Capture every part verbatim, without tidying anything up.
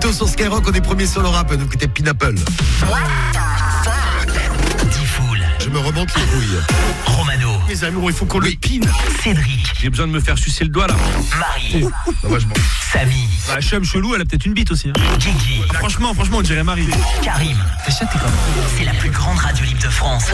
Tôt sur Skyrock, on est premier sur le rap, nous écoutez Pineapple. Diffoul. Je me remonte les couilles. Romano. Les amours, il faut qu'on Oui. le pine. Cédric. J'ai besoin de me faire sucer le doigt là. Marie. Non, moi, je m'en- Samy. Bah, chum chelou, elle a peut-être une bite aussi. Hein. Guigui. Ah, franchement, franchement, on dirait Marie. Karim. T'es chaté quand même. C'est la plus grande radio libre de France.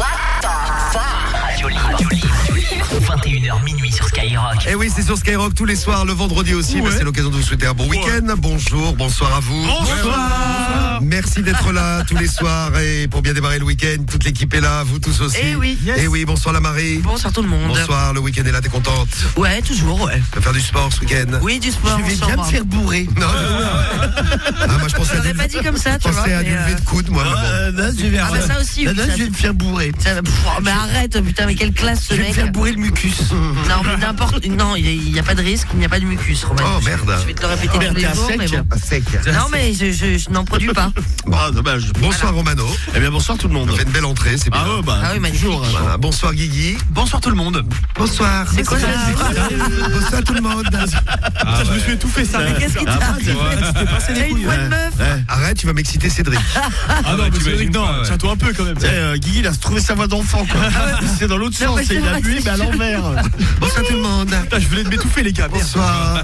Radio libre. Radio libre. vingt et une heures minuit sur Skyrock. Eh oui, c'est sur Skyrock tous les soirs, le vendredi aussi. Ouais. Bah, c'est l'occasion de vous souhaiter un bon week-end. Bonjour, bonsoir à vous. Bonsoir. Merci d'être là tous les soirs et pour bien démarrer le week-end, toute l'équipe est là, vous tous aussi. Eh oui. Eh oui, bonsoir la Marie. Bonsoir tout le monde. Bonsoir, le week-end est là, t'es contente Ouais, toujours, ouais. de faire du sport ce week-end? Oui, du sport. Je vais on s'en bien va. me faire bourrer. Non, non. Ah, moi je pensais Je à l'aurais du, pas dit comme ça, je tu vois. pensais à du mais, lever euh, de coude, moi. mais bon. Euh, là, je vais Ah bah ça aussi, là, oui, là, ça, je vais me faire bourrer. ça va- pff, mais arrête, putain, mais quelle classe ce Je vais me mec. faire bourrer le mucus. Non, mais n'importe. Non, il n'y a pas de risque, il n'y a pas de mucus, Romain. Oh, merde. Je vais te le répéter Merde, tous t'es les à jours, sec. mais bon. Ah, sec. Non, mais je, je, je n'en produis pas. Ah, dommage. Bonsoir Romano. Eh bien, bonsoir tout le monde. On fait une belle entrée, c'est bien. Ah ouais, bah, Ah oui, magnifique. toujours. Voilà. Bonsoir Guigui. Bonsoir tout le monde. Bonsoir. C'est quoi ça? Bonsoir tout le monde. Ah, je me suis étouffé ça. Mais qu'est-ce qui Ah, t'arrive? C'était passé T'as les une couilles. voix de meuf? Ouais. Arrête, tu vas m'exciter Cédric. Ah non, mais Cédric, non, tiens-toi un peu quand même. Euh, Guigui, il a trouvé sa voix d'enfant quoi. C'est dans l'autre Non, sens, mais c'est il a vrai, bu, c'est mais à l'envers. Bonsoir tout le monde. Putain, je venais de m'étouffer les gars. merde. Bonsoir.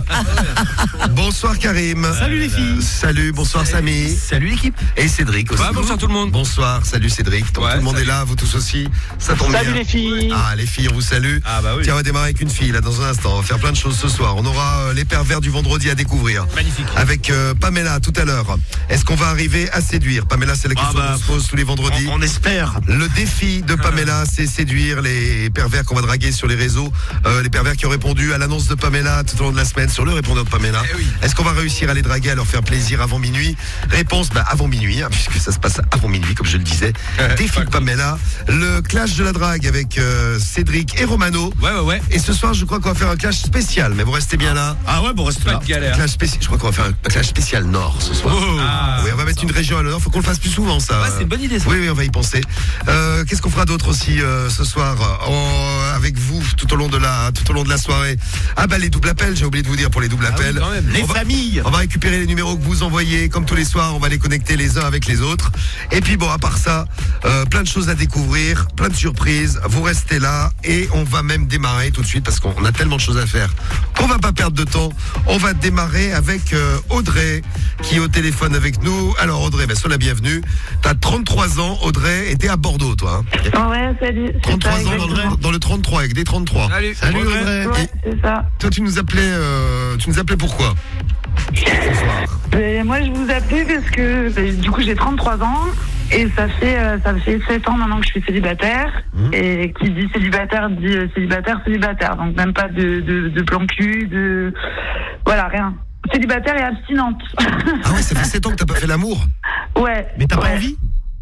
Bonsoir Karim. Salut les filles. Euh, Salut, bonsoir Samy. Salut l'équipe. Et Cédric aussi. Ouais, bonsoir tout le monde. Bonsoir, salut Cédric. Donc, Ouais, tout le monde salut. est là, vous tous aussi. Ça tombe Salut bien. les filles. Ah, les filles, on vous salue. Ah bah oui. Tiens, on va démarrer avec une fille là dans un instant. On va faire plein de choses ce soir. On aura euh, les pervers du vendredi à découvrir. Magnifique. Avec euh, Pamela tout à l'heure. Est-ce qu'on va arriver à séduire? Pamela, c'est la Ah question bah, qu'on se pose tous les vendredis. On, on espère. Le défi de Pamela, c'est séduire les pervers qu'on va draguer sur les réseaux. Euh, les pervers qui ont répondu à l'annonce de Pamela tout au long de la semaine sur le répondeur de Pamela. Eh oui. Est-ce qu'on va réussir à les draguer, à leur faire plaisir avant minuit? Réponse, bah, avant minuit, hein, puisque ça se passe avant minuit, comme je le disais. Défi de Pamela. Le clash de la drague avec euh, Cédric et Romano. Ouais, ouais, ouais. Et ce soir, je crois qu'on va faire un clash spécial, mais vous restez bien là. Ah ouais, bon, reste Pas là. de galère. Clash spécial. Je crois qu'on va faire un clash spécial Nord ce soir. Oh. Ah, Oui, on va mettre une région à l'honneur. Faut qu'on le fasse plus souvent, ça. Ouais, c'est une bonne idée, ça. Oui, oui, on va y penser. Euh, Qu'est-ce qu'on fera d'autre aussi euh, ce soir euh, avec vous tout au long de la tout au long de la soirée? Ah bah les doubles appels. J'ai oublié de vous dire pour les doubles Ah oui, appels. quand même. Les on va, familles. on va récupérer les numéros que vous envoyez comme tous les soirs. On va les connecter les uns avec les autres. Et puis bon, à part ça, euh, plein de choses à découvrir, plein de surprises. Vous restez là et on va même démarrer tout de suite parce qu'on a tellement de choses à faire qu'on va pas perdre de temps. On va démarrer avec euh, Audrey qui est au téléphone avec nous. Alors Audrey, ben sois la bienvenue. T'as trente-trois ans, Audrey, et t'es à Bordeaux, toi. Hein. Ouais, salut. c'est trente-trois ça, ans dans exactement. le, dans le trente-trois avec des trente-trois. Salut. Salut Audrey. Ouais, c'est ça. Toi, tu nous appelais, euh, tu nous appelais pourquoi ce soir? Et moi, je vous appelais parce que ben, du coup, j'ai trente-trois ans et ça fait euh, ça fait sept ans maintenant que je suis célibataire. Mmh. Et qui dit célibataire dit euh, célibataire, célibataire. Donc même pas de, de, de plan cul, de voilà, rien. Célibataire et abstinente. Ah ouais, ça fait sept ans que t'as pas fait l'amour. Ouais. Mais t'as pas ouais. envie?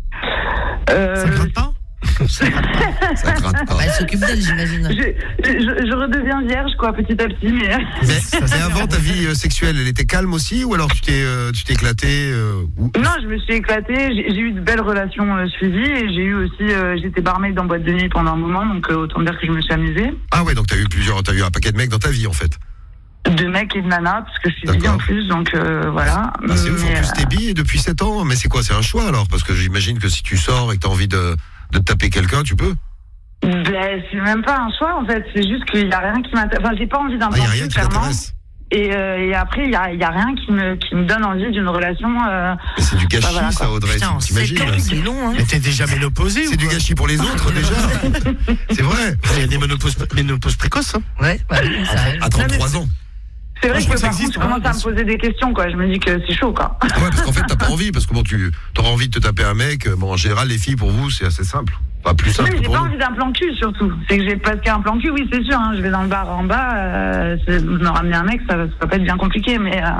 Euh, Ça gratte pas? Ça gratte pas. Bah, elle s'occupe d'elle, j'imagine. je, je, je redeviens vierge, quoi, petit à petit, mais. Mais, mais avant, ta vie euh, sexuelle, elle était calme aussi, ou alors tu t'es, euh, tu t'es éclaté euh, ou- Non, je me suis éclatée. J'ai j'ai eu de belles relations euh, suivies et j'ai eu aussi, euh, j'étais barmaid dans boîte de nuit pendant un moment, donc euh, autant dire que je me suis amusée. Ah ouais, donc t'as eu plusieurs, t'as eu un paquet de mecs dans ta vie en fait. De mecs et de nanas, parce que je suis bi D'accord. en plus, donc euh, voilà. Ah, c'est ouf, en Mais, plus euh, t'es bi depuis sept ans, mais c'est quoi, c'est un choix alors? Parce que j'imagine que si tu sors et que t'as envie de, de te taper quelqu'un, tu peux. ben, c'est même pas un choix en fait, c'est juste qu'il y a rien qui m'intéresse. Enfin, j'ai pas envie d'un Ah, y a plan rien cul, qui clairement. t'intéresse. Et, euh, et après, il y a, y a rien qui me, qui me donne envie d'une relation. Euh... Mais c'est du gâchis Bah, voilà, ça, quoi. Audrey, Putain, t'imagines? sept ans, c'est long, hein. Mais t'es déjà ménopausée ou C'est du quoi? gâchis pour les autres déjà. C'est vrai. Il y a des ménopauses, ménopauses précoces. Hein. Ouais, bah, oui, ça arrive. À trente-trois ans. C'est vrai Moi, je que pense que ça par existe, contre, je commence hein, à me poser des questions, quoi. Je me dis que c'est chaud, quoi. Ah ouais, parce qu'en fait t'as pas envie, parce que bon, tu auras envie de te taper un mec. Bon, en général, les filles pour vous c'est assez simple. Pas plus simple Oui, que j'ai pour pas nous. envie d'un plan cul, surtout. C'est que j'ai parce qu'un plan cul, oui, c'est sûr. Hein, je vais dans le bar en bas, euh, c'est- me ramener un mec, ça, va- ça va pas être bien compliqué, mais euh,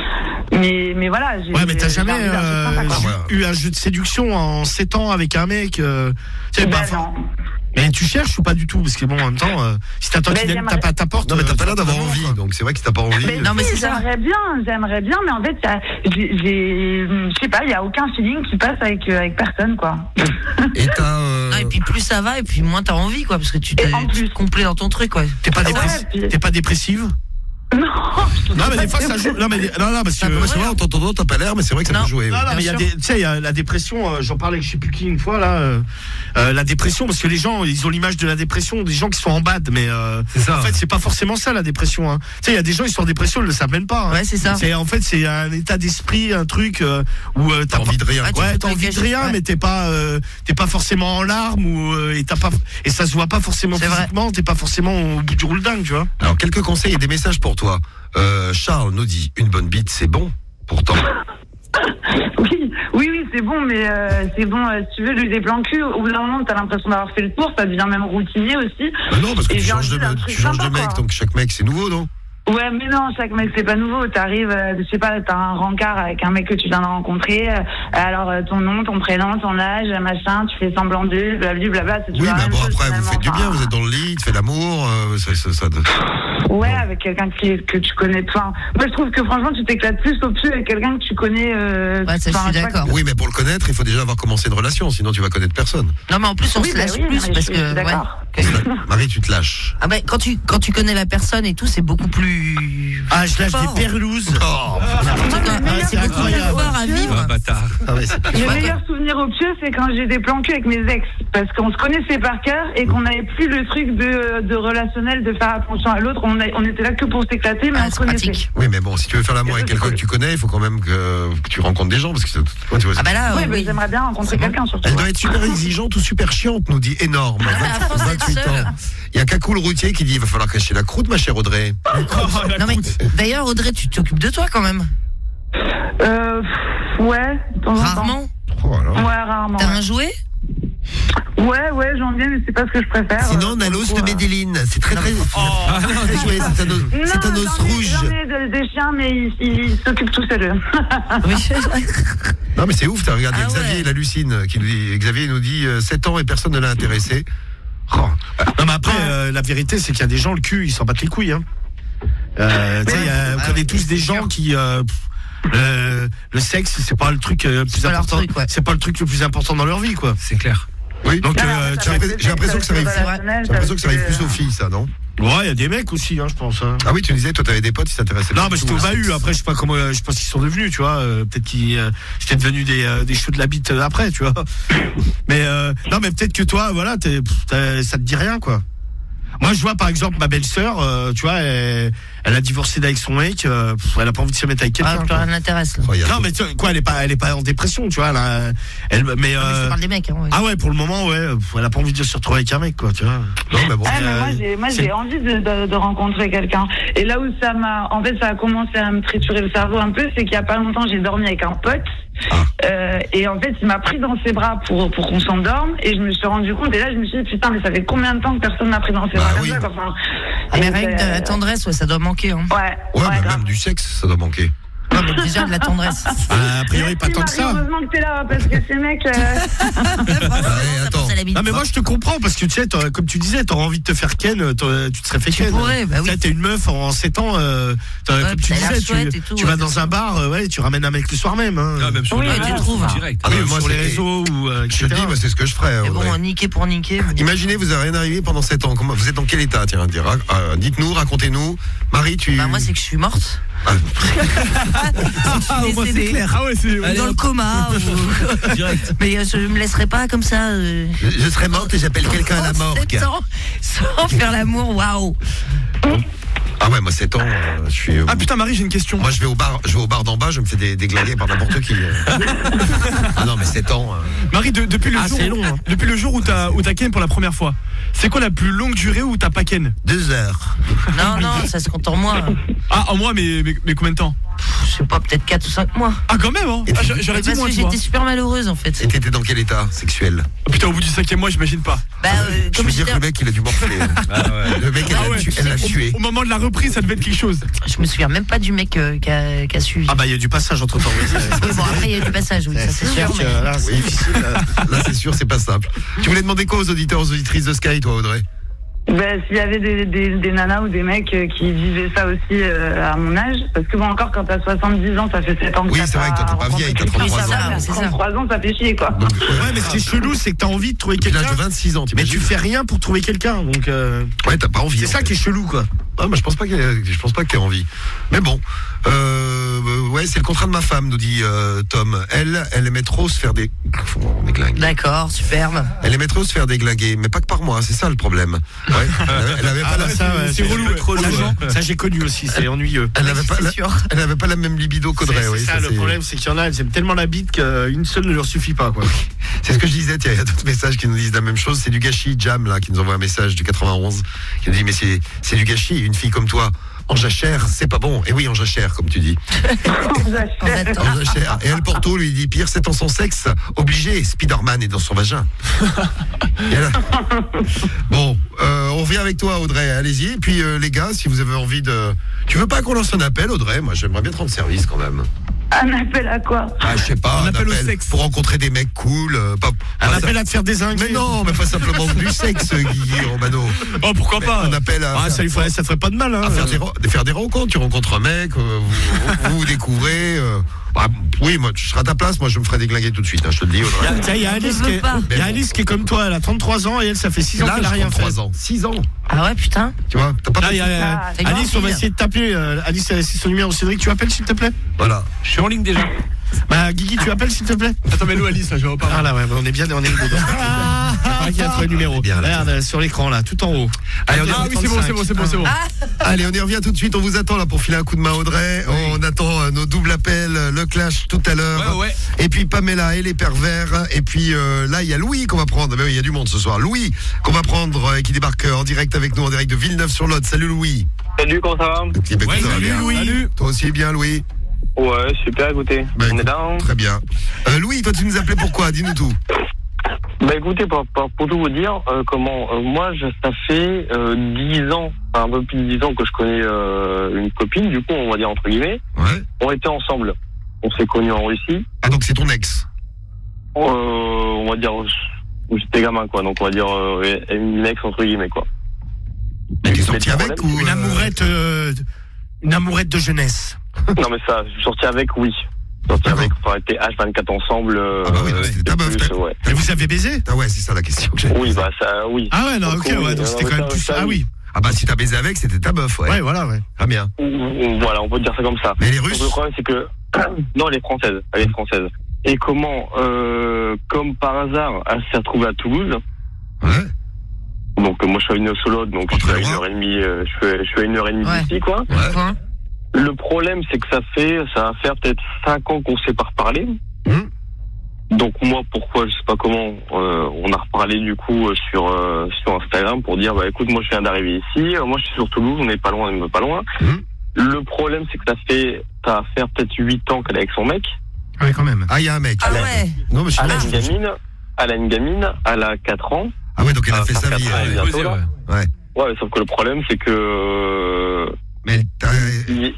mais mais voilà. J'ai, Ouais, mais t'as j'ai jamais envie d'un truc euh, sympa, quoi. voilà. eu un jeu de séduction en sept ans avec un mec. Euh, tu sais, Ben bah, non. mais tu cherches ou pas du tout? Parce que bon, en même temps, euh, si t'attends Mais qu'il vienne j'aimerais- taper à ta porte. Non mais t'as euh, pas l'air ça va d'avoir pas envie, vraiment, quoi. donc c'est vrai que si t'as pas envie. Mais euh, Non, mais si, c'est ça. j'aimerais bien, j'aimerais bien, mais en fait, y a- j'ai, j'ai- je sais pas, il y a aucun feeling qui passe avec euh, avec personne, quoi. Et t'as. euh, Non, et puis plus ça va, et puis moins t'as envie, quoi, parce que tu te, Et en tu plus. te complais dans ton truc, quoi. T'es pas, Ouais, dépressi- puis- t'es pas dépressive? Non, Non, mais des fois, ça joue. Non, mais, non, non, parce que. Ouais, c'est vrai, en t'entendant, t'as pas l'air, mais c'est vrai que ça Non. peut jouer. Non, ouais. non, mais il y a des, tu sais, il y a la dépression, euh, j'en parlais avec je sais plus qui une fois, là, euh, euh, la dépression, parce que les gens, ils ont l'image de la dépression, des gens qui sont en bad, mais, euh, C'est ça. en fait, c'est pas forcément ça, la dépression, hein. Tu sais, il y a des gens, ils sont en dépression, ils le savent même pas, hein. Ouais, c'est ça. C'est, en fait, c'est un état d'esprit, un truc, euh, où, euh, T'as envie de rien. Ah, tu quoi. Ouais, peux t'as te envie de cacher, rien, ouais. mais t'es pas, euh, t'es pas forcément en larmes ou euh, et t'as pas, et ça se voit pas forcément C'est vrai. physiquement. T'es pas forcément au bout du roule dingue, tu vois. Alors, quelques conseils et des messages pour toi. Euh, Charles nous dit une bonne bite, c'est bon. Pourtant. oui, oui, oui, c'est bon, mais euh, c'est bon, euh, si tu veux, des plans cul, au bout d'un moment, t'as l'impression d'avoir fait le tour, ça devient même routinier aussi. Bah non, parce que Et tu j'ai changes de, envie d'un tu truc changes de sympa, mec, quoi. donc chaque mec c'est nouveau, non? Ouais, mais non, chaque mec, c'est pas nouveau. T'arrives, euh, je sais pas, t'as un rencard avec un mec que tu viens de rencontrer. euh, alors, euh, ton nom, ton prénom, ton âge, machin, tu fais semblant de, blablabla, c'est Oui, toujours la mais même bon, chose, après, vous finalement. faites du bien, Enfin, vous êtes dans le lit, tu fais l'amour, euh, ça, ça, ça, Ouais, avec quelqu'un qui, que tu connais toi. Moi, je trouve que franchement, tu t'éclates plus au pied avec quelqu'un que tu connais. Euh, Ouais, ça, je enfin, suis tu vois, d'accord. Oui, mais pour le connaître, il faut déjà avoir commencé une relation, sinon tu vas connaître personne. Non, mais en plus, on Oui, se bah lâche oui, plus mais parce je que. suis Ouais. d'accord. Marie, tu te lâches. Ah, bah, quand tu, quand tu connais la personne et tout, c'est beaucoup plus. Ah, je lâche fort. des perlouses. Oh, N'importe quoi. mais Ah, c'est beaucoup plus incroyable. fort à vivre. Ah, bâtard. ah ouais, c'est- Le vois, meilleur souvenir au pieu, c'est quand j'ai des plans cul avec mes ex. Parce qu'on se connaissait par cœur et qu'on n'avait plus le truc de, de relationnel, de faire attention à l'autre. On, a- on était là que pour s'éclater, mais Ah, on se c'est connaissait. pratique. Oui, mais bon, si tu veux faire l'amour avec quelqu'un que tu connais, il faut quand même que, que tu rencontres des gens, parce que c'est- ouais, tu vois, Ah, bah là, Oui, euh, mais oui. j'aimerais bien rencontrer quelqu'un surtout. elle doit être super exigeante ou super chiante, nous dit énorme. Ah, bah, à force d'être vingt-huit seule. ans. Il y a Kakou le routier qui dit il va falloir cacher la croûte, ma chère Audrey. Non, mais d'ailleurs, Audrey, tu t'occupes de toi quand même. Euh, pff, ouais, de temps en temps. Rarement. Oh, alors. Ouais, rarement. T'as un jouet? Ouais, ouais, j'en viens, mais c'est pas ce que je préfère. Sinon, on a Euh, l'os pour de le coup, euh. Médéline. C'est très très. Ah, très joué, c'est un os, Non, c'est un os j'en ai- rouge. J'en ai de- des chiens, mais ils ils s'occupent tout seuls. Oui. Non, mais c'est ouf, t'as regardé Ah Xavier, ouais. il hallucine. Qui nous dit, Xavier nous dit euh, sept ans et personne ne l'a intéressé. Oh. Non, mais après, euh, la vérité, c'est qu'il y a des gens, le cul, ils s'en battent les couilles, hein. Euh, tu sais, il y a- on Ah connaît ouais, tous des c'est gens sûr. qui, euh, pff, le, le sexe, c'est pas le truc euh, le plus pas leur important. truc, ouais. C'est pas le truc le plus important dans leur vie, quoi. C'est clair. Oui, Donc, Non, euh, mais tu ça as- fait- j'ai l'impression que ça arrive- relationnel, j'ai l'impression que ça arrive fait- plus aux filles, ça, non? ouais, il y a des mecs aussi, hein, je pense. Hein. Ah oui, tu me disais, toi, t'avais des potes qui s'intéressaient. Non, pas mais du j'étais tout au au bahut. sexe. Après, je sais pas comment, euh, je sais pas ce qu'ils sont devenus, tu vois. euh, peut-être qu'ils, euh, j'étais devenu des, euh, des choux de la bite euh, après, tu vois. Mais euh, non, mais peut-être que toi, voilà, t'es, pff, t'as- ça te dit rien, quoi. Moi, je vois par exemple ma belle-sœur, euh, tu vois, elle, elle a divorcé d'avec son mec, euh, pff, elle a pas envie de se mettre avec Ah, quelqu'un. plus quoi. rien n'intéresse, là. Oh, il y a Non, trop- mais tu vois, quoi, elle est pas, elle est pas en dépression, tu vois. Elle, a- elle, mais Non, mais je euh, te parle des mecs, hein, ouais. ah ouais, pour le moment, ouais, pff, elle a pas envie de se retrouver avec un mec, quoi, tu vois. Non, mais bon. Ah, mais moi, Euh, j'ai, moi, c'est- j'ai envie de, de, de rencontrer quelqu'un. Et là où ça m'a, en fait, ça a commencé à me triturer le cerveau un peu, c'est qu'il y a pas longtemps, j'ai dormi avec un pote. Ah. Euh, et en fait, il m'a pris dans ses bras pour, pour qu'on s'endorme. Et je me suis rendu compte, et là, je me suis dit, putain, mais ça fait combien de temps que personne m'a pris dans ses Bah bras oui. comme ça, quoi. Enfin, Ah, mais et rien que de euh, la tendresse, ouais, ça doit manquer, hein. Ouais, Ouais, ouais, mais grave. même du sexe, ça doit manquer. Non, mais déjà de la tendresse. Ah, a priori, pas Merci, tant que Marie, ça. heureusement que t'es là, parce que ces mecs, euh, Allez, attends. Non, mais moi, je te comprends, parce que tu sais, t'aurais- comme tu disais, t'aurais envie de te faire ken, t'aurais- tu te serais fait Tu ken. pourrais, bah oui. Tu sais, t'es une meuf en sept ans, euh, t'aurais- Ouais, comme puis tu t'as l'air disais, chouette tu, et tout, tu ouais, vas bien dans sûr. un bar, euh, ouais, tu ramènes un mec le soir même. Hein. Ah, même sur Oui, le tu réseau, trouves. direct. Ah oui, Euh, moi, sur les c'est- réseaux ou euh, Je te et dis, cetera. moi, c'est ce que je ferais. Mais Audrey. bon, niquer pour niquer. mais- Imaginez, vous avez rien arrivé pendant sept ans. Comment, vous êtes dans quel état? Tiens, dire, euh, dites-nous, racontez-nous. Marie, tu. Bah, moi, c'est que je suis morte. Ah, Ah, au moins, c'est clair. Ah ouais, c'est. Allez, dans le hop. coma. ou- Direct. Mais euh, je me laisserai pas comme ça. euh, je, je serais morte et j'appelle quelqu'un à la morgue. sept ans, sans faire l'amour, waouh. Ah ouais, moi, sept ans, euh, je suis. euh, Ah putain Marie, j'ai une question. Moi, je vais au bar, je vais au bar d'en bas, je me fais des, déglinguer par n'importe qui. euh. Ah non, mais sept ans. euh. Marie, de- depuis le Ah, jour, c'est long, hein. depuis le jour où t'as où t'as ken pour la première fois, c'est quoi la plus longue durée où t'as pas ken? Deux heures. Non, non, ça se compte en mois. Ah, en mois, mais, mais, mais combien de temps? Je sais pas, peut-être quatre ou cinq mois. Ah quand même, hein. Et Ah, tu- j'a- J'aurais dit Parce moins, que tu vois. j'étais super malheureuse en fait. Et t'étais dans quel état sexuel? Ah, putain, au bout du cinquième mois, j'imagine pas. Bah, euh, Je comme veux dire j'étais. que le mec, il a dû morfler. Ah ouais. Le mec, elle Ah l'a ouais. tué. Elle l'a tué. Au moment de la reprise, ça devait être quelque chose. Je me souviens même pas du mec euh, qui a, qui a suivi. Ah bah, il y a du passage entre temps. Oui, bon, après, il y a du passage, oui, ça c'est sûr. mais- Là, c'est Oui. difficile. euh. Là, c'est sûr, c'est pas simple. Tu voulais demander quoi aux auditeurs, aux auditrices de Sky, toi, Audrey? Ben, s'il y avait des, des, des nanas ou des mecs euh, qui vivaient ça aussi euh, à mon âge, parce que bon, encore quand t'as soixante-dix ans, ça fait sept ans que Oui, t'as c'est vrai que toi, t'es pas rencontré vieille, t'as quelqu'un. trente-trois Oui, ça ans. va, C'est ça. trente-trois ans, ça fait chier, quoi. Donc, Ouais, mais ce qui est chelou, c'est que t'as envie de trouver depuis l'âge quelqu'un, de vingt-six ans, mais t'imagines? tu fais rien pour trouver quelqu'un. Donc, euh, Ouais, t'as pas envie. c'est en ça fait. qui est chelou, quoi. Ah, moi, je pense pas qu'elle ait- je pense pas qu'elle ait envie. Mais bon, euh, ouais, c'est le contrat de ma femme, nous dit euh, Tom. Elle, elle aimait trop se faire des, oh, déglinguer. D'accord, superbe. Elle aimait trop se faire déglinguer, mais pas que par moi, c'est ça le problème. Ouais. Elle, elle avait pas Ah, la, bah, ça, ouais, c'est relou, ouais. trop Ça, lourd. Ça, j'ai connu aussi, c'est ennuyeux. elle avait pas, C'est la, sûr. elle avait pas la même libido qu'Audrey. C'est Oui, c'est ça, le c'est- problème, c'est qu'il y en a, elles aiment tellement la bite qu'une seule ne leur suffit pas, quoi. C'est ce que je disais, tiens, il y a d'autres messages qui nous disent la même chose. C'est du gâchis, Jam, là, qui nous envoie un message du quatre-vingt-onze, qui nous dit, mais c'est, c'est du gâchis, une fille comme toi, en jachère, c'est pas bon. Et oui, en jachère, comme tu dis. On attend. En jachère. Et El Porto lui dit, pire, c'est en son sexe, obligé, Spider-Man est dans son vagin. Et là- Bon, euh, on revient avec toi, Audrey, allez-y. Et puis, euh, les gars, si vous avez envie de... Tu veux pas qu'on lance un appel, Audrey? Moi, j'aimerais bien te rendre service, quand même. Un appel à quoi? Ah, je sais pas, Un un appel appel, au sexe. pour rencontrer des mecs cool, euh, pas... Un pas appel ça- à te faire désinguer. Mais non, mais pas simplement du sexe, Guigui Romano. Oh, pourquoi Mais pas? un appel à, Ah, ça, lui ferait, ça te ferait pas de mal, hein. à faire, des, re- de faire des rencontres. Tu rencontres un mec, euh, vous, vous vous découvrez. euh, bah, oui, moi, je serai à ta place, moi je me ferai déglinguer tout de suite, hein, je te le dis. Il y Audrey. a, tiens, il y a Alice, Je qui veux est, pas. il y a Alice qui est comme toi, elle a trente-trois ans et elle, ça fait six ans Là, qu'elle a rien fait. trente-trois ans. six ans, Ah ouais, putain. tu vois. T'as pas Là, il y a, euh, Ah, c'est Alice, grave, on va fille. essayer de t'appeler. euh, Alice, elle a laissé son numéro. Cédric, tu appelles s'il te plaît? Voilà. Je suis en ligne déjà. Bah, Guigui, tu appelles s'il te plaît? Attends, mais nous, Alice, là, je vais pas. Ah là, ouais, bah, on est bien, on est dedans. Il y a trouvé le numéro. Bien, là. Regarde, euh, sur l'écran, là, tout en haut. Allez, on, y- Ah oui, c'est bon, c'est bon, c'est bon, c'est bon. allez, on y revient tout de suite. On vous attend là pour filer un coup de main, Audrey. On attend euh, nos doubles appels, euh, le clash tout à l'heure. Ouais, ouais. Et puis Pamela et les pervers. Et puis euh, là, il y a Louis qu'on va prendre. Mais oui, il y a du monde ce soir. Louis qu'on va prendre euh, et qui débarque euh, en direct avec nous, en direct de Villeneuve-sur-Lot. Salut Louis. Salut, comment ça va? Eh ben, Ouais, ça va salut bien. Louis. Salut. Toi aussi bien, Louis. Ouais, super, écoutez. Bah, on est écoute, là, hein? Très bien. Euh, Louis, toi tu nous appelais pourquoi? Dis-nous tout. Bah écoutez, pour, pour, pour tout vous dire, euh, comment euh, moi, je, ça fait euh, dix ans, enfin, un peu plus de dix ans que je connais euh, une copine, du coup, on va dire entre guillemets. Ouais. On était ensemble. On s'est connus en Russie. Ah donc c'est ton ex. Euh, on va dire, où j'étais gamin, quoi. Donc on va dire euh, une ex entre guillemets, quoi. Mais t'es Mais sorti le avec problème, ou Une euh, amourette, euh, une amourette de jeunesse. Non mais ça, je suis sorti avec, oui. Sorti D'accord. avec, on était H vingt-quatre ensemble. Euh, Ah bah oui, donc c'était ta meuf, plus, t'as- ouais. Et vous avez baisé? Ah ouais, c'est ça la question que j'ai. Oui, bah ça, oui. Ah ouais, non, ok, Oui, ouais, donc non, c'était mais quand même ça, plus. ça, Ah oui. Ah bah si t'as baisé avec, c'était ta meuf, ouais. Ouais, voilà, ouais. Très bien. Voilà, on peut dire ça comme ça. Mais les Donc, Russes. le problème, c'est que non, elle est française. Elle est française. Et comment, euh, comme par hasard, elle s'est retrouvée à Toulouse. Ouais. Donc euh, moi, je suis à une Solode, donc je Entre suis à les une bras. heure et demie. euh, je, suis, je suis à une heure et demie Ouais. d'ici, quoi. Ouais. Point. Le problème, c'est que ça fait, ça va faire peut-être cinq ans qu'on s'est pas reparlé. Hum. Donc moi, pourquoi, je sais pas comment, euh, on a reparlé du coup euh, sur euh, sur Instagram pour dire, bah écoute, moi je viens d'arriver ici, euh, moi je suis sur Toulouse, on n'est pas loin, on n'est pas loin. Hum. Le problème, c'est que ça fait, ça va faire peut-être huit ans qu'elle est avec son mec. Ouais, quand même. Ah il y a un mec. Ah ouais. Non mais je suis Elle a là, une je- gamine, elle a une gamine, elle a quatre ans. Ah ouais donc elle a Ah, fait ça sa fait vie. quatre ans, elle. bientôt, là. Ouais. Ouais, sauf que le problème, c'est que, euh, Mais elle t'a- il-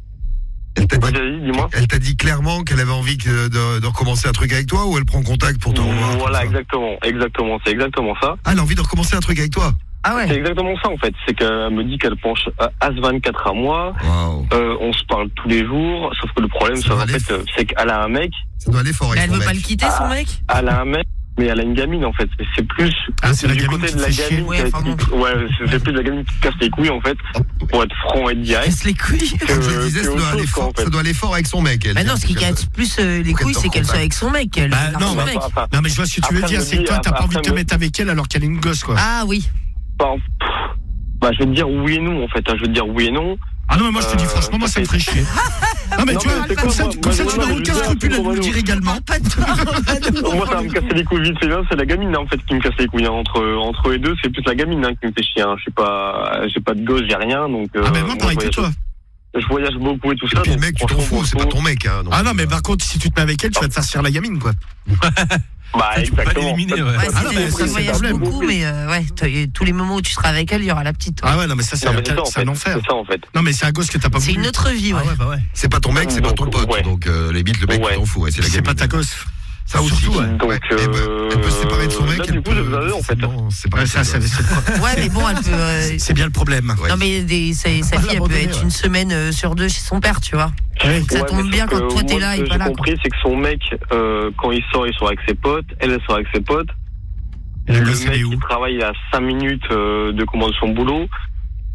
elle t'a dit, vas-y, dis-moi. elle t'a dit clairement qu'elle avait envie que de, de recommencer un truc avec toi ou elle prend contact pour te revoir. comme Voilà, ça exactement, exactement, c'est exactement ça. Ah elle a envie de recommencer un truc avec toi. Ah C'est ouais. exactement ça en fait. C'est qu'elle me dit qu'elle penche à H vingt-quatre à moi. Waouh. Euh, on se parle tous les jours. Sauf que le problème, Ça c'est va en aller. fait, euh, c'est qu'elle a un mec. Ça doit aller fort Mais avec elle son veut pas le mec. quitter, son mec? Elle a un mec, mais elle a une gamine en fait. C'est plus Ah, c'est la du gamine côté qui de la te fait chier. gamine. Ouais, qui- pardon. ouais, c'est c'est plus la gamine qui te casse les couilles en fait. Pour être franc et direct. Laisse les couilles. Comme je le disais, que ça doit, autre aller chose, quoi, fort, en fait. ça doit aller fort avec son mec. Elle. Bah non, ce qui casse plus euh, les Pour couilles, qu'elle c'est te qu'elle soit recontacte. avec son mec. Elle Bah, part non, son bah, mec. Enfin, Non, mais je vois ce que tu veux Après, dire, je c'est que me toi, dis, t'as pas envie de après, te me- mettre avec elle alors qu'elle est une gosse, quoi. Ah oui. enfin, pff, bah, je vais te dire oui et non en fait. hein. Je vais te dire oui et non. Ah non, mais moi je te dis Euh, franchement, moi ça me ferait chier. Non, mais Non, tu mais vois, c'est comme quoi, ça, moi, comme moi, ça moi, tu n'as moi, aucun je veux scrupule à dire, nous le dire également. Pas de toi. Moi, ça va me casser les couilles vite fait bien. C'est la gamine en fait qui me casse les couilles. hein. Entre entre eux et deux, c'est plus la gamine hein, qui me fait chier. hein. Je suis pas, j'ai pas de gosse, j'ai rien. Donc. Ah, mais euh, moi pareil je que voyage- toi. Je voyage beaucoup et tout Et ça. puis le donc, mec, tu t'en franchement, fous, c'est pas faut- ton mec. Hein, donc, Ah non, mais euh, par contre, si tu te mets avec elle, tu vas te farcir la gamine, quoi. Bah, Ça, tu peux pas exactement. l'éliminer, ouais. Ouais, Ah non, si mais tu ça, c'est le voyages problème. beaucoup, mais euh, ouais, t'as- tous les moments où tu seras avec elle, il y aura la petite. ouais. Ah ouais, non, mais ça, c'est Non, mais un, c'est ça, en c'est un fait. enfer. C'est ça en fait. Non, mais c'est un gosse que t'as pas C'est voulu. une autre vie, ouais. Ah ouais, bah ouais. c'est pas ton mec, c'est pas ton Donc, pote. ouais. Donc euh, les bites, le mec, Ouais. tu t'en fous. Ouais, c'est la C'est gamine. pas ta gosse. Ça aussi. Surtout, ouais. Donc, Ouais. Elle peut- euh, elle peut se séparer de son mec. là, elle du coup, peut j'ai besoin d'eux, en fait. facilement se séparer Ouais, de ça, son c'est gosse. c'est- Ouais, mais bon, elle peut. euh, c'est bien le problème. Ouais. Non, mais des, sa, sa Pas fille, elle peut l'abandonner, être ouais. une semaine euh, sur deux chez son père, tu vois. Ouais. Ça Ouais, tombe mais bien sauf quand que toi t'es moi, là ce et que pas j'ai là. quoi. compris, c'est que son mec, euh, quand il sort, il sort avec ses potes. Elle, elle sort avec ses potes. Et le Le gosse, il mec est où? qui travaille à cinq minutes euh, de comment de son boulot.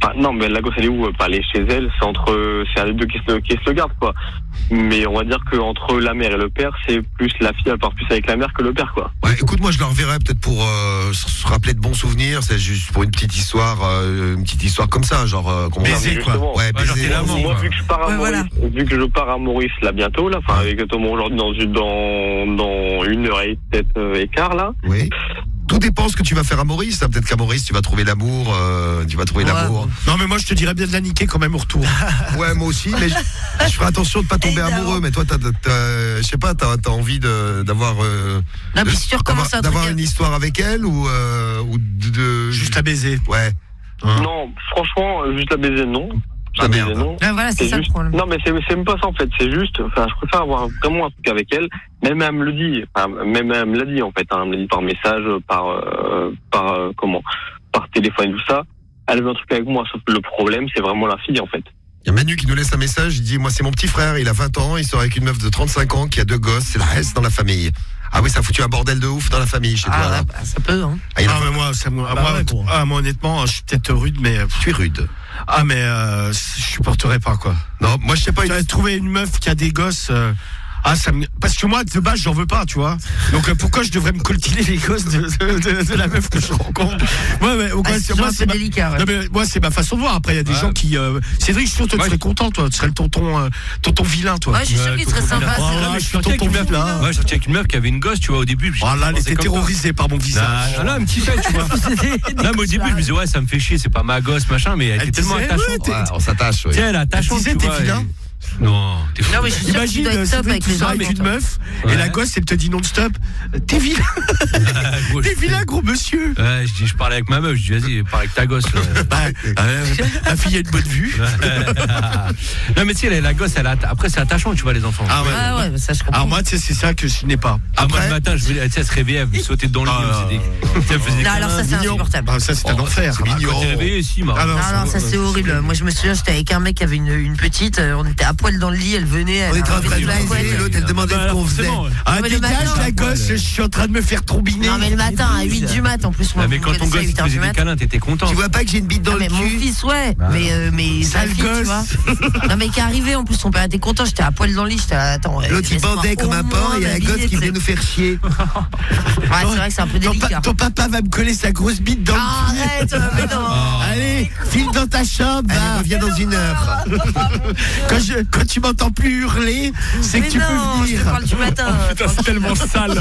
Enfin, non, mais la gosse, elle est où? Pas aller chez elle, c'est entre, c'est les deux qui se, qui se le gardent, quoi. Mais on va dire que entre la mère et le père, c'est plus la fille, elle part plus avec la mère que le père, quoi. Ouais, écoute, moi je le reverrai peut-être pour euh, se rappeler de bons souvenirs. C'est juste pour une petite histoire, euh, une petite histoire comme ça, genre euh, comment Baiser, on- quoi. Justement. Ouais, Ouais, genre, baiser. t'es là, Moi, vu que je pars à Ouais, Maurice, vu que je pars à Maurice là bientôt, là, enfin avec Thomas aujourd'hui dans une dans dans une heure et peut-être euh, et quart là. Oui. Tout dépend ce que tu vas faire à Maurice. hein. Peut-être qu'à Maurice tu vas trouver l'amour, euh, tu vas trouver Ouais. l'amour. Non, mais moi, je te dirais bien de la niquer quand même au retour. Ouais, moi aussi, mais je, je ferai attention de pas tomber Évidemment. amoureux. Mais toi, t'as, t'as- je sais pas, t'as, t'as envie de, d'avoir, euh, Non, de- mais si tu recommences d'avoir, un d'avoir truc. une histoire avec elle ou euh, ou de, de- Juste à baiser. Ouais. Non, franchement, euh, juste la baiser non. Ah, La baiser, merde. non. Ah, voilà, c'est C'est ça le juste. problème. Non, mais c'est c'est même pas ça en fait. C'est juste. Enfin, je préfère avoir vraiment un truc avec elle. Même elle me le dit. Enfin, même elle me l'a dit en fait. Hein, elle me l'a dit par message, par euh, par euh, comment, par téléphone et tout ça. Elle veut un truc avec moi. Sauf que le problème, c'est vraiment la fille en fait. Il y a Manu qui nous laisse un message. Il dit, moi, c'est mon petit frère. Il a vingt ans. Il sort avec une meuf de trente-cinq ans qui a deux gosses. C'est le reste dans la famille. Ah oui, ça a foutu un bordel de ouf dans la famille chez toi. Ah, là. ouais, bah, ça peut, hein. Ah, il a- Ah, mais moi, ça, moi, Bah moi, ouais, gros. ah, moi, honnêtement, je suis peut-être rude, mais euh, Tu es rude. ah, mais euh, je supporterais pas quoi. Non, moi, je sais pas. Tu as trouvé une meuf qui a des gosses. euh, Ah, ça me... Parce que moi, de base, j'en veux pas, tu vois. Donc, euh, pourquoi je devrais me coltiner les gosses de, de, de, de la meuf que je rencontre? Moi, mais, au Ah, moins, c'est c'est- moi, un c'est peu ma... délicat, ouais. Non, mais moi, c'est ma façon de voir. Après, il y a des Ouais. gens qui. Euh... Cédric, je suis sûr que toi, tu Ouais, serais content, toi. Tu serais le tonton, euh, tonton vilain, toi. Ouais, je suis sûr Ouais, qu'il serait tout sympa. le monde c'est est là. vrai. Ah, je suis tonton sorti avec une vilain. meuf. Ouais, je suis sorti avec une meuf qui avait une gosse, tu vois, au début. Oh là, elle était terrorisée par mon visage. Ah, là, un petit fait, tu vois. Là, mais au début, je me disais, ouais, ça me fait chier, c'est pas ma gosse, machin, mais elle, Elle était tellement disait, attachante. ouais, t'es- Ouais, on s'attache. Ouais. Tiens, elle est attachante. disait, tu t'es vois, vilain. et- Non, t'es fou. Non, mais je suis sûr que tu Imagine, dois euh, être top Cédric, avec tu les sors avec enfants. une meuf, et Ouais. la gosse, elle te dit non-stop. T'es vilain, Gros, je- t'es vilain, gros monsieur. Ouais, je dis, je parlais avec ma meuf, je dis, vas-y, parle avec ta gosse. là. Bah, euh, ma fille a une bonne vue. Non, mais tu sais, la, la gosse, elle a, après, c'est attachant, tu vois, les enfants. Ah ouais. Ah ouais, ça je comprends. Alors moi, tu sais, c'est ça que je n'ai pas. Ah, moi, Après- le matin, je voulais, tu sais, elle se réveillait, elle me sautait dans le lit, Ah, elle me faisait des- tu sais, elle faisait des Non, alors ça c'est Mignon. insupportable. Ah, ça, c'est un Oh, enfer. c'est mignon. Quand t'es réveillé, si, Marc. Ah non, Non, non, ça c'est horrible. Moi je me souviens, j'étais avec un mec qui avait une, une petite, euh, on était à poil dans le lit, elle venait, elle On était en arrivait train de sous la baiser, couette. l'autre, elle demandait Bah, ce qu'on faisait. forcément, ouais. Ah, mais le dégage matin, la gosse, je suis en train de me faire trombiner. Non mais le matin à huit du mat en plus moi. Ah, mais vous quand ton connaissez, à gosse huit te heures du faisait des mat. câlins, t'étais content. Tu vois pas que j'ai une bite dans Non, le mais mon cul? fils ouais, mais euh, mais sa Sale fille tu gosse. vois. Non mais qui arrivait en plus son père était content, j'étais à poil dans le lit, j'étais là, attends. ouais, L'autre il laisse-moi bandait comme au un moins pain et il y a un m'habiller, gosse qui tu sais. vient nous faire chier. Ouais, c'est vrai que c'est un peu Ton, délicat. pa- ton papa va me coller sa grosse bite dans Ah, le pied. arrête, euh, mais non. Allez, file dans ta chambre. Elle va. revient dans une heure. Quand, je, quand tu m'entends plus hurler, c'est que Mais tu non, peux je te venir. parle du matin. Putain, c'est tellement sale.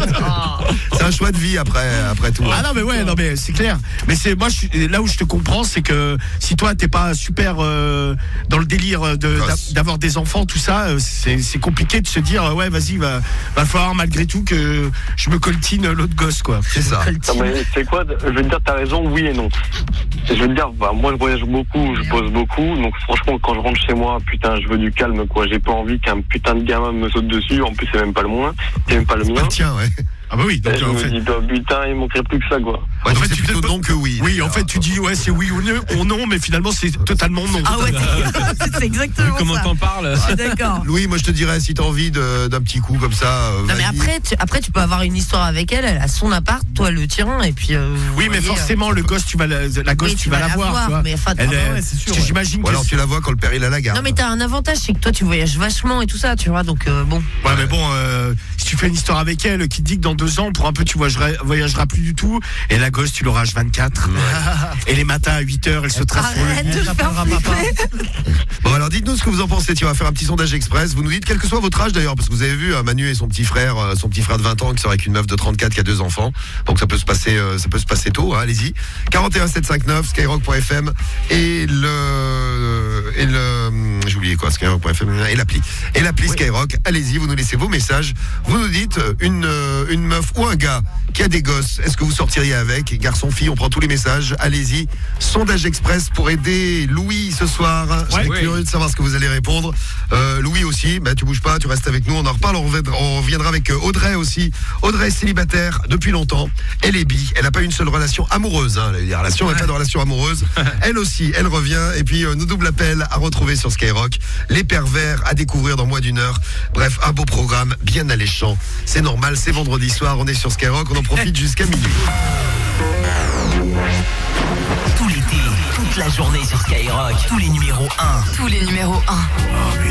C'est un choix de vie après, après tout. Ah non mais ouais non mais c'est clair mais c'est moi je suis, là où je te comprends c'est que si toi t'es pas super euh, dans le délire de, Gosse. d'avoir des enfants tout ça euh, c'est, c'est compliqué de se dire euh, ouais vas-y va, va falloir malgré tout que je me coltine l'autre gosse quoi. C'est ça. Non, mais c'est quoi? Je vais te dire, t'as raison, oui et non. Je vais te dire, bah, moi, je voyage beaucoup, je pose beaucoup, donc franchement, quand je rentre chez moi, putain, je veux du calme, quoi. J'ai pas envie qu'un putain de gamin me saute dessus. En plus, c'est même pas le moins, c'est même pas le mien. Ah, tiens, ouais. Ah bah oui donc Et je en me fait dis, bah, putain, il manquerait plus que ça, quoi. Ouais, donc fait, c'est tu te plutôt poses- non que oui. oui en fait tu dis ouais c'est oui ou non, ou non mais finalement c'est totalement non. Ah ouais, c'est- c'est exactement Comment ça. t'en parles? Je suis d'accord. Louis, moi je te dirais, si t'as envie de- d'un petit coup comme ça. euh, Non mais vas-y. après tu, après tu peux avoir une histoire avec elle, elle a son appart, toi le tien et puis. euh, vous Oui mais voyez, forcément le gosse tu vas la, la gosse oui, tu, vas la voir, tu vois. mais enfin, Elle ah est- bah ouais, c'est sûr, parce que ouais. j'imagine Ou que alors tu la vois quand le père il a la garde. Non mais t'as un avantage, c'est que toi tu voyages vachement et tout ça, tu vois, donc euh, bon. ouais mais bon euh, si tu fais une histoire avec elle qui te dit que dans deux ans pour un peu tu voyageras, voyageras plus du tout et la gosse tu l'auras à vingt-quatre et les matins à huit heures elle se trace sur le Arrête lit. de le faire flipper. Bon alors dites-nous ce que vous en pensez. Tiens, on va faire un petit sondage express. Vous nous dites quel que soit votre âge d'ailleurs, parce que vous avez vu euh, Manu et son petit frère, euh, son petit frère de vingt ans qui sort avec une meuf de trente-quatre qui a deux enfants. Donc ça peut se passer, euh, ça peut se passer tôt. Hein, allez-y. quarante et un sept cent cinquante-neuf skyrock point f m et le et le hum, j'ai oublié quoi skyrock point f m et l'appli et l'appli Skyrock. Allez-y, vous nous laissez vos messages. Vous nous dites euh, une euh, une meuf ou un gars qui a des gosses. Est-ce que vous sortiriez avec? Garçon, fille, on prend tous les messages. Allez-y. Sondage express pour aider Louis ce soir. Je serais Ouais. curieux de savoir ce que vous allez répondre. Euh, Louis aussi, bah, tu bouges pas, tu restes avec nous, on en reparle, on reviendra, on reviendra avec euh, Audrey aussi. Audrey est célibataire depuis longtemps, elle est bi, elle n'a pas une seule relation amoureuse, hein, des relations, elle n'a pas de relation amoureuse. Elle aussi, elle revient, et puis euh, nos doubles appels à retrouver sur Skyrock, les pervers à découvrir dans moins d'une heure. Bref, un beau programme, bien alléchant. C'est normal, c'est vendredi soir, on est sur Skyrock, on en profite jusqu'à minuit. Tout l'été, toute la journée sur Skyrock. Tous les numéros un. Tous les numéros un.